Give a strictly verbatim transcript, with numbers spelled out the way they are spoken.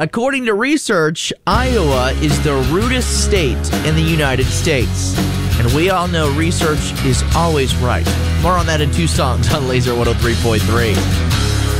According to research, Iowa is the rudest state in the United States. And we all know research is always right. More on that in two songs on Laser one oh three point three.